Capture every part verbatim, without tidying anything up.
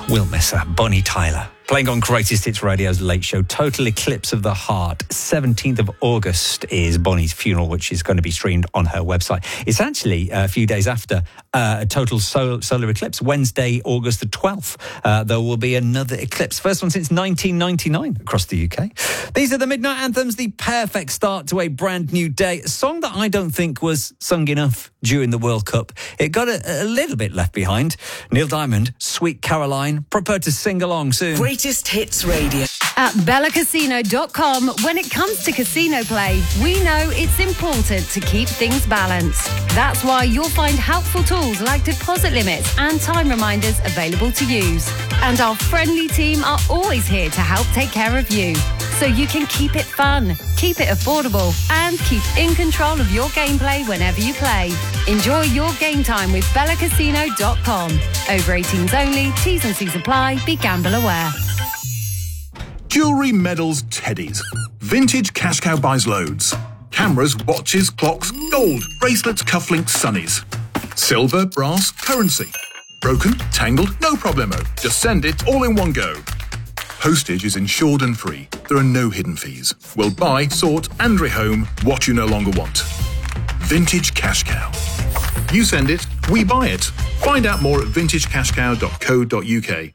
We'll miss her. Bonnie Tyler. Playing on Greatest Hits Radio's Late Show, Total Eclipse of the Heart. seventeenth of August is Bonnie's funeral, which is going to be streamed on her website. It's actually a few days after uh, a total sol- solar eclipse, Wednesday, August the twelfth. Uh, there will be another eclipse. First one since nineteen ninety-nine across the U K. These are the Midnight Anthems, the perfect start to a brand new day. A song that I don't think was sung enough during the World Cup. It got a, a little bit left behind. Neil Diamond, Sweet Caroline, prepare to sing along soon. Greatest Hits Radio. At Bella Casino dot com, when it comes to casino play, we know it's important to keep things balanced. That's why you'll find helpful tools like deposit limits and time reminders available to use. And our friendly team are always here to help take care of you, so you can keep it fun, keep it affordable, and keep in control of your gameplay whenever you play. Enjoy your game time with Bella Casino dot com. Over eighteens only, T's and C's apply, be gamble aware. Jewellery, medals, teddies. Vintage Cash Cow buys loads. Cameras, watches, clocks, gold, bracelets, cufflinks, sunnies. Silver, brass, currency. Broken, tangled, no problemo. Just send it all in one go. Postage is insured and free. There are no hidden fees. We'll buy, sort and rehome what you no longer want. Vintage Cash Cow. You send it, we buy it. Find out more at vintage cash cow dot co dot uk.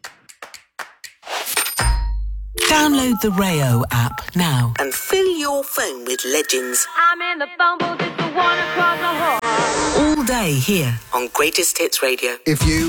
Download the Rayo app now and fill your phone with legends. I'm in the phone booth, it's the one across the hall. All day here on Greatest Hits Radio. If you